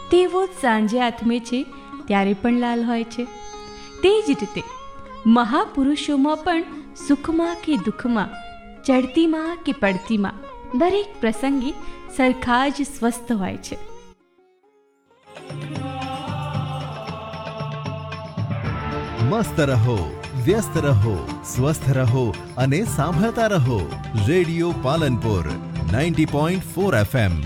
તેવો જ સાંજે આથમે છે ત્યારે પણ લાલ હોય છે. તે જ રીતે મહાપુરુષોમાં પણ સુખમાં કે દુઃખમાં, ચડતીમાં કે પડતીમાં દરેક પ્રસંગે સરખા જ સ્વસ્થ હોય છે. મસ્ત રહો, વ્યસ્ત રહો, સ્વસ્થ રહો અને સાંભળતા રહો રેડિયો પાલનપુર 90.4 FM.